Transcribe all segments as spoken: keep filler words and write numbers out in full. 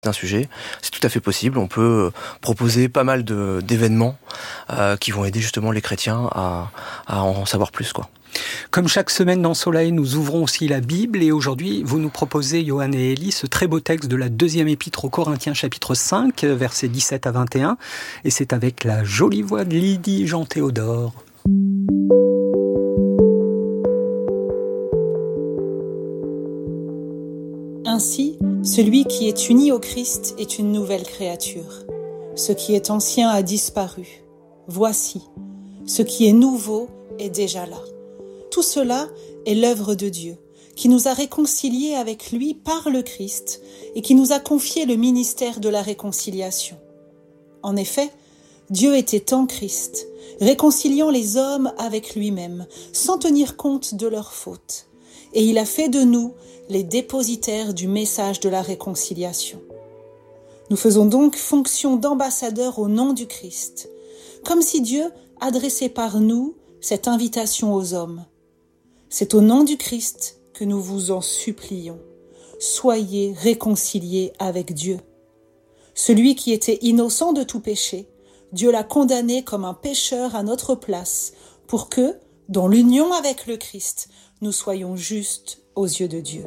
d'un sujet, c'est tout à fait possible. On peut proposer pas mal de, d'événements euh, qui vont aider justement les chrétiens à, à en savoir plus, quoi. Comme chaque semaine dans Soleil, nous ouvrons aussi la Bible et aujourd'hui, vous nous proposez, Johan et Élie, ce très beau texte de la deuxième épître aux Corinthiens, chapitre cinq, versets dix-sept à vingt et un. Et c'est avec la jolie voix de Lydie Jean-Théodore. Ainsi, celui qui est uni au Christ est une nouvelle créature. Ce qui est ancien a disparu. Voici, ce qui est nouveau est déjà là. Tout cela est l'œuvre de Dieu, qui nous a réconciliés avec lui par le Christ et qui nous a confié le ministère de la réconciliation. En effet, Dieu était en Christ, réconciliant les hommes avec lui-même, sans tenir compte de leurs fautes. Et il a fait de nous les dépositaires du message de la réconciliation. Nous faisons donc fonction d'ambassadeurs au nom du Christ, comme si Dieu adressait par nous cette invitation aux hommes. C'est au nom du Christ que nous vous en supplions. Soyez réconciliés avec Dieu. Celui qui était innocent de tout péché, Dieu l'a condamné comme un pécheur à notre place, pour que, dans l'union avec le Christ, nous soyons justes aux yeux de Dieu.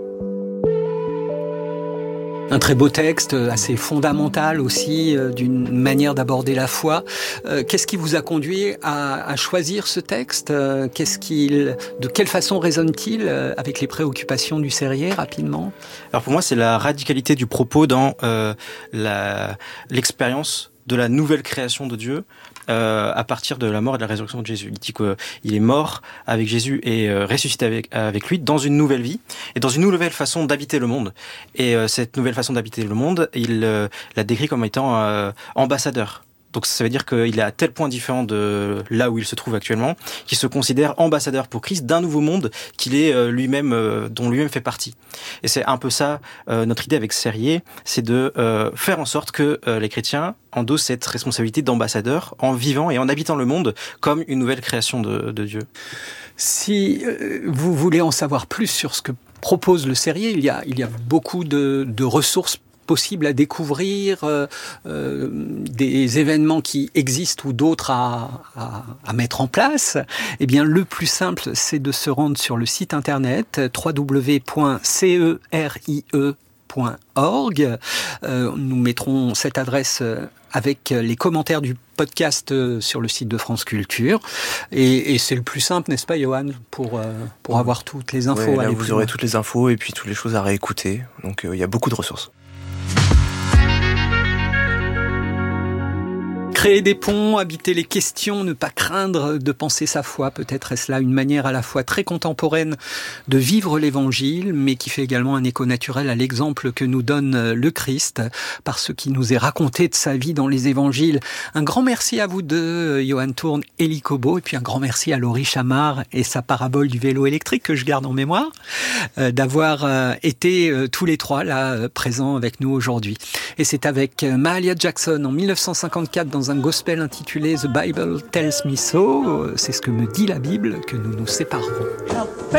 Un très beau texte, assez fondamental aussi, euh, d'une manière d'aborder la foi. Euh, qu'est-ce qui vous a conduit à, à choisir ce texte ? euh, Qu'est-ce qu'il, de quelle façon résonne-t-il euh, avec les préoccupations du Sérier, rapidement ? Alors pour moi, c'est la radicalité du propos dans euh, la, l'expérience de la nouvelle création de Dieu euh, à partir de la mort et de la résurrection de Jésus. Il dit qu'il est mort avec Jésus et euh, ressuscité avec, avec lui dans une nouvelle vie et dans une nouvelle façon d'habiter le monde. Et euh, cette nouvelle façon d'habiter le monde, il euh, la décrit comme étant euh, ambassadeur. Donc ça veut dire qu'il est à tel point différent de là où il se trouve actuellement, qu'il se considère ambassadeur pour Christ d'un nouveau monde qu'il est euh, lui-même, euh, dont lui-même fait partie. Et c'est un peu ça euh, notre idée avec Sérier, c'est de euh, faire en sorte que euh, les chrétiens endossent cette responsabilité d'ambassadeur en vivant et en habitant le monde comme une nouvelle création de, de Dieu. Si euh, vous voulez en savoir plus sur ce que propose le Sérier, il y a, il y a beaucoup de, de ressources possible à découvrir, euh, euh, des événements qui existent ou d'autres à, à, à mettre en place. Eh bien, le plus simple, c'est de se rendre sur le site internet w w w point cerie point org. Euh, nous mettrons cette adresse avec les commentaires du podcast sur le site de France Culture. Et, et c'est le plus simple, n'est-ce pas, Johan, pour, euh, pour avoir toutes les infos. Ouais, là, vous aurez toutes les infos et puis toutes les choses à réécouter. Donc, euh, il y a beaucoup de ressources. Créer des ponts, habiter les questions, ne pas craindre de penser sa foi. Peut-être est-ce là une manière à la fois très contemporaine de vivre l'Évangile, mais qui fait également un écho naturel à l'exemple que nous donne le Christ, par ce qui nous est raconté de sa vie dans les Évangiles. Un grand merci à vous deux, Johan Tourne, Élie Cobot, et puis un grand merci à Laurie Chamard et sa parabole du vélo électrique que je garde en mémoire, euh, d'avoir euh, été euh, tous les trois là euh, présents avec nous aujourd'hui. Et c'est avec Mahalia Jackson en dix-neuf cent cinquante-quatre dans un gospel intitulé The Bible Tells Me So, c'est ce que me dit la Bible, que nous nous séparerons.